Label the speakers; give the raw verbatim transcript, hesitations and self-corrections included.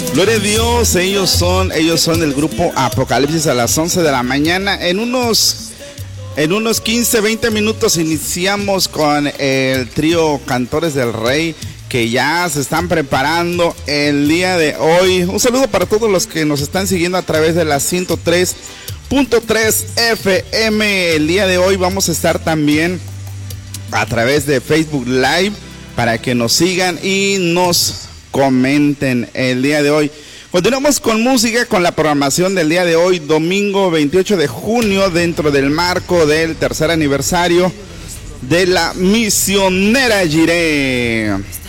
Speaker 1: Gloria a Dios, ellos son, ellos son el grupo Apocalipsis a las once de la mañana. En unos, en unos quince, veinte minutos iniciamos con el trío Cantores del Rey, que ya se están preparando el día de hoy. Un saludo para todos los que nos están siguiendo a través de la ciento tres punto tres F M. El día de hoy vamos a estar también a través de Facebook Live para que nos sigan y nos comenten el día de hoy. Continuamos con música, con la programación del día de hoy, domingo veintiocho de junio, dentro del marco del tercer aniversario de la Misionera Jireh.